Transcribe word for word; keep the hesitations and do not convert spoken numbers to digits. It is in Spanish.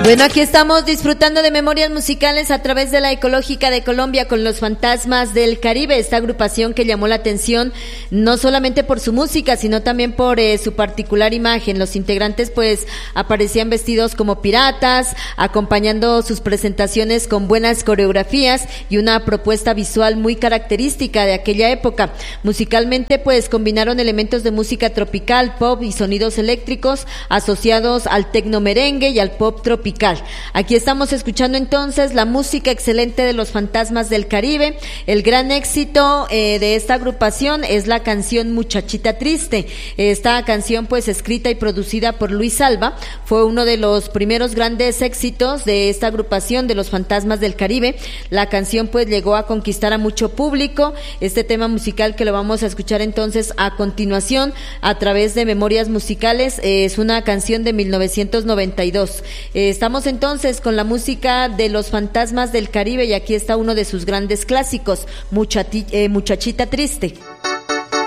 Bueno, aquí estamos disfrutando de memorias musicales a través de la Ecológica de Colombia con los Fantasmas del Caribe, esta agrupación que llamó la atención no solamente por su música, sino también por eh, su particular imagen. Los integrantes pues aparecían vestidos como piratas, acompañando sus presentaciones con buenas coreografías y una propuesta visual muy característica de aquella época. Musicalmente pues combinaron elementos de música tropical, pop y sonidos eléctricos asociados al tecno merengue y al pop tropical. Aquí estamos escuchando entonces la música excelente de los Fantasmas del Caribe. El gran éxito eh, de esta agrupación es la canción Muchachita Triste. Esta canción pues escrita y producida por Luis Alva fue uno de los primeros grandes éxitos de esta agrupación de los Fantasmas del Caribe. La canción pues llegó a conquistar a mucho público. Este tema musical que lo vamos a escuchar entonces a continuación a través de Memorias Musicales eh, es una canción de mil novecientos noventa y dos. Eh, Estamos entonces con la música de los Fantasmas del Caribe y aquí está uno de sus grandes clásicos, Muchati- eh, Muchachita Triste.